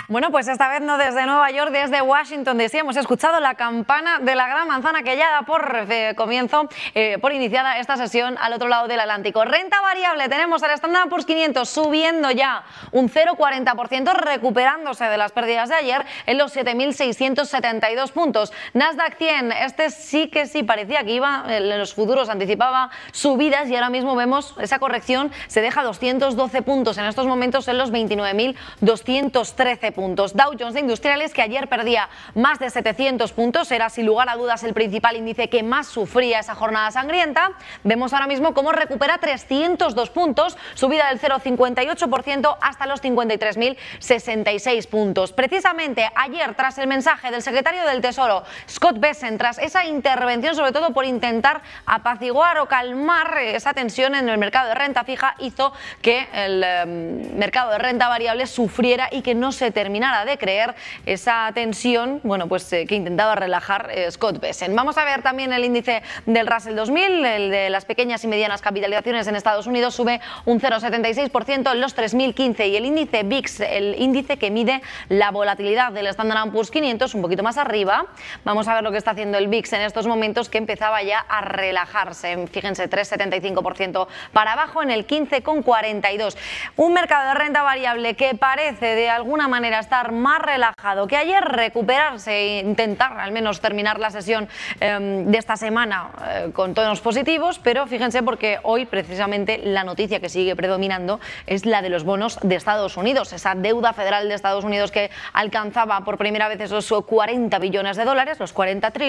Bueno, pues esta vez no desde Nueva York, desde Washington DC. Hemos escuchado la campana de la Gran Manzana que ya da por iniciada esta sesión al otro lado del Atlántico. Renta variable, tenemos al Standard & Poor's 500 subiendo ya un 0,40%, recuperándose de las pérdidas de ayer en los 7.672 puntos. Nasdaq 100, este sí parecía que iba, en los futuros anticipaba subidas y ahora mismo vemos esa corrección, se deja 212 puntos en estos momentos en los 29.213 puntos. Dow Jones de Industriales, que ayer perdía más de 700 puntos, era sin lugar a dudas el principal índice que más sufría esa jornada sangrienta. Vemos ahora mismo cómo recupera 302 puntos, subida del 0,58% hasta los 53.066 puntos. Precisamente ayer, tras el mensaje del secretario del Tesoro, Scott Bessent, tras esa intervención, sobre todo por intentar apaciguar o calmar esa tensión en el mercado de renta fija, hizo que el mercado de renta variable sufriera y que no se terminara de creer esa tensión, bueno, pues que intentaba relajar Scott Bessent. Vamos a ver también el índice del Russell 2000, el de las pequeñas y medianas capitalizaciones en Estados Unidos, sube un 0,76% en los 3.015, y el índice VIX, el índice que mide la volatilidad del Standard & Poor's 500, un poquito más arriba. Vamos a ver lo que está haciendo el VIX en estos momentos, que empezaba ya a relajarse. Fíjense, 3,75% para abajo en el 15,42. Un mercado de renta variable que parece de alguna manera estar más relajado que ayer, recuperarse e intentar al menos terminar la sesión de esta semana con tonos positivos, pero fíjense porque hoy precisamente la noticia que sigue predominando es la de los bonos de Estados Unidos, esa deuda federal de Estados Unidos que alcanzaba por primera vez esos 40 billones de dólares, los 40 trillones.